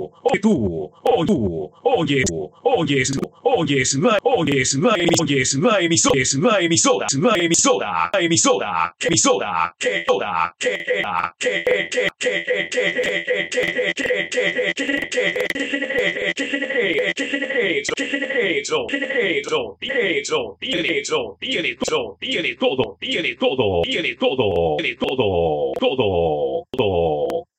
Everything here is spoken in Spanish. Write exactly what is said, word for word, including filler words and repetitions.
oye tú, oye tú, oye tú, oye tú, oye es una, oye es una, oye es una emisora, es una emisora, es una emisora, emisora, que emisora, que hora, que era, que que que que que que que que tiene todo, tiene todo, tiene todo, tiene todo, todo, todo, todo.